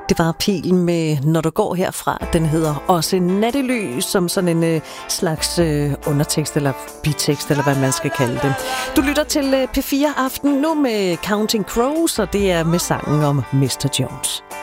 Det var pilen med Når du går herfra. Den hedder også Nattelys, som sådan en slags undertekst eller bitekst, eller hvad man skal kalde det. Du lytter til P4 Aften nu med Counting Crows, og det er med sangen om Mr. Jones.